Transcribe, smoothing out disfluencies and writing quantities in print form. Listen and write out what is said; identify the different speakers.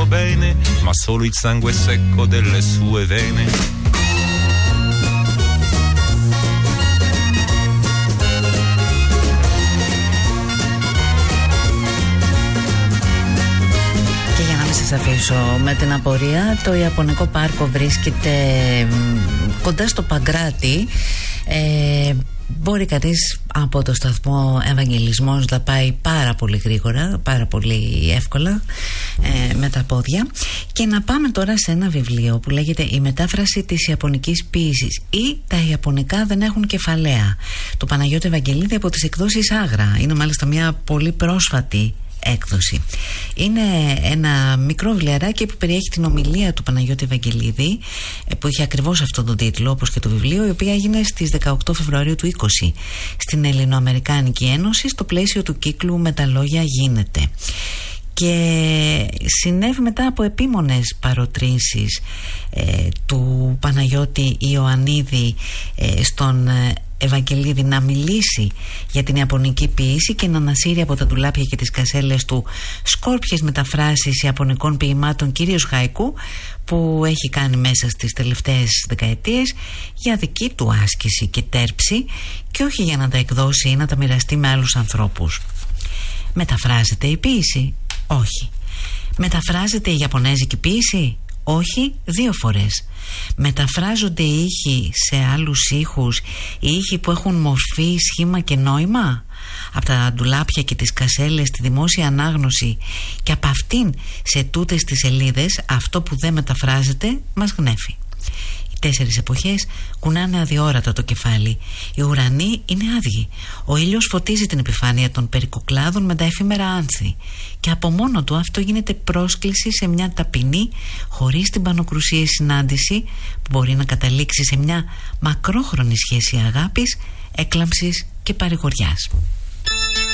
Speaker 1: bene, ma solo il sangue secco delle sue vene.
Speaker 2: Σας αφήσω με την απορία. Το Ιαπωνικό πάρκο βρίσκεται κοντά στο Παγκράτη. Μπορεί κανείς από το σταθμό Ευαγγελισμός να πάει πάρα πολύ γρήγορα, πάρα πολύ εύκολα με τα πόδια. Και να πάμε τώρα σε ένα βιβλίο που λέγεται «Η μετάφραση της Ιαπωνικής ποίησης» ή «Τα Ιαπωνικά δεν έχουν κεφαλαία» του Παναγιώτη Ευαγγελίδη από τις εκδόσεις Άγρα. Είναι μάλιστα μια πολύ πρόσφατη έκδοση. Είναι ένα μικρό βιβλιαράκι που περιέχει την ομιλία του Παναγιώτη Ευαγγελίδη, που είχε ακριβώς αυτόν τον τίτλο όπως και το βιβλίο, η οποία έγινε στις 18 Φεβρουαρίου του 20 στην Ελληνοαμερικάνικη Ένωση στο πλαίσιο του κύκλου «Με τα λόγια γίνεται». Και συνέβη μετά από επίμονες παροτρύνσεις του Παναγιώτη Ιωαννίδη στον Ευαγγελίδη να μιλήσει για την Ιαπωνική ποίηση και να ανασύρει από τα ντουλάπια και τις κασέλες του σκόρπιες μεταφράσεις Ιαπωνικών ποιημάτων, κυρίως χαϊκού, που έχει κάνει μέσα στις τελευταίες δεκαετίες για δική του άσκηση και τέρψη, και όχι για να τα εκδώσει ή να τα μοιραστεί με άλλους ανθρώπους. Μεταφράζεται η ποίηση? Όχι. Μεταφράζεται η Ιαπωνέζικη ποίηση? Όχι, 2 φορές. Μεταφράζονται οι ήχοι σε άλλους ήχους, οι ήχοι που έχουν μορφή, σχήμα και νόημα, από τα ντουλάπια και τις κασέλες στη δημόσια ανάγνωση, και από αυτήν σε τούτες τις σελίδες αυτό που δεν μεταφράζεται μας γνέφει. Οι 4 εποχές κουνάνε αδιόρατα το κεφάλι. Οι ουρανοί είναι άδειοι. Ο ήλιος φωτίζει την επιφάνεια των περικοκλάδων με τα εφήμερα άνθη. Και από μόνο του αυτό γίνεται πρόσκληση σε μια ταπεινή, χωρίς την πανοκρουσία συνάντηση, που μπορεί να καταλήξει σε μια μακρόχρονη σχέση αγάπης, έκλαμψης και παρηγοριάς.